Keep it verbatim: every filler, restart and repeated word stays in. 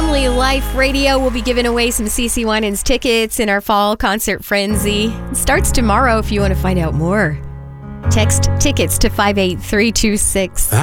Family Life Radio will be giving away some CeCe Winans tickets in our fall concert frenzy. It starts tomorrow if you want to find out more. Text tickets to five eight three two six.